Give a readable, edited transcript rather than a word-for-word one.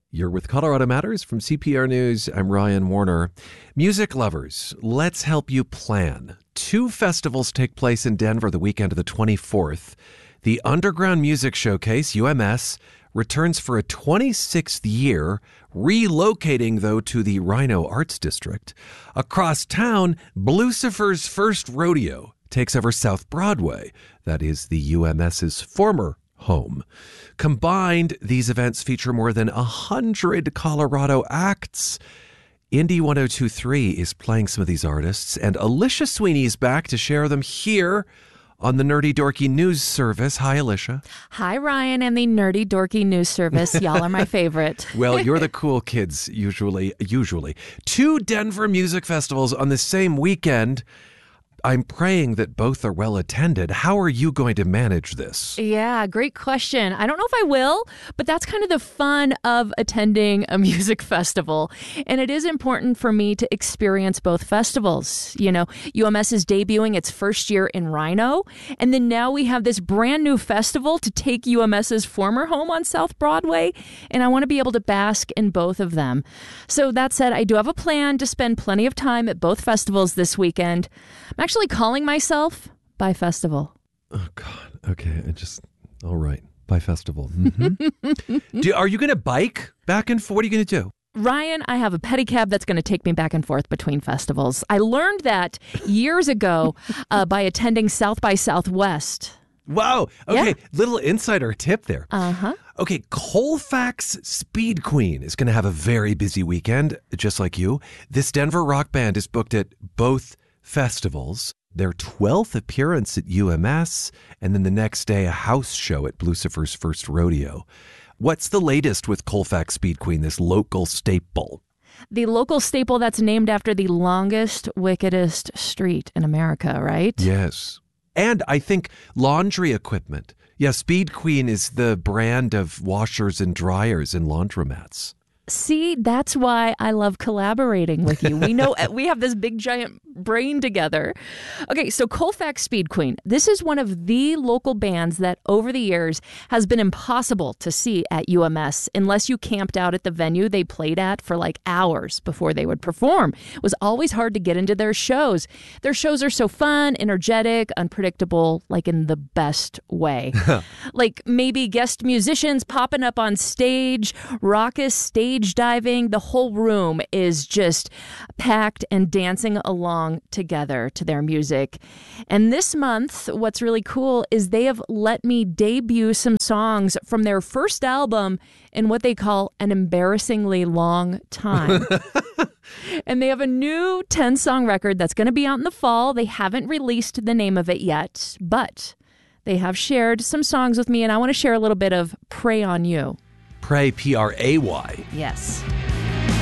You're with Colorado Matters from CPR News. I'm Ryan Warner. Music lovers, let's help you plan. 2 festivals take place in Denver the weekend of the 24th. The Underground Music Showcase, UMS, returns for a 26th year, relocating, though, to the Rhino Arts District. Across town, Blucifer's First Rodeo takes over South Broadway. That is the UMS's former home. Combined, these events feature more than 100 Colorado acts. Indie 1023 is playing some of these artists, and Alicia Sweeney is back to share them here on the Nerdy Dorky News Service. Hi, Alicia. Hi, Ryan and the Nerdy Dorky News Service. Y'all are my favorite. Well, you're the cool kids, usually. 2 Denver music festivals on the same weekend. I'm praying that both are well attended. How are you going to manage this? Yeah, great question. I don't know if I will, but that's kind of the fun of attending a music festival. And it is important for me to experience both festivals. You know, UMS is debuting its first year in Rhino. And then now we have this brand new festival to take UMS's former home on South Broadway. And I want to be able to bask in both of them. So that said, I do have a plan to spend plenty of time at both festivals this weekend. I'm actually calling myself Bi Festival. Oh, God. Okay. All right. Bi Festival. Mm-hmm. Are you going to bike back and forth? What are you going to do? Ryan, I have a pedicab that's going to take me back and forth between festivals. I learned that years ago by attending South by Southwest. Wow. Okay. Yeah. Little insider tip there. Uh-huh. Okay. Colfax Speed Queen is going to have a very busy weekend, just like you. This Denver rock band is booked at both festivals, their 12th appearance at UMS, and then the next day a house show at Blucifer's First Rodeo. What's the latest with Colfax Speed Queen, this local staple? The local staple that's named after the longest, wickedest street in America, right? Yes. And I think laundry equipment. Yeah, Speed Queen is the brand of washers and dryers and laundromats. See, that's why I love collaborating with you. We know we have this big giant brain together. Okay, so Colfax Speed Queen. This is one of the local bands that over the years has been impossible to see at UMS unless you camped out at the venue they played at for like hours before they would perform. It was always hard to get into their shows. Their shows are so fun, energetic, unpredictable, like in the best way. Like maybe guest musicians popping up on stage, raucous stage diving. The whole room is just packed and dancing along together to their music. And this month, what's really cool is they have let me debut some songs from their first album in what they call an embarrassingly long time. And they have a new 10-song record that's going to be out in the fall. They haven't released the name of it yet, but they have shared some songs with me, and I want to share a little bit of Pray on You. Pray, P-R-A-Y. Yes.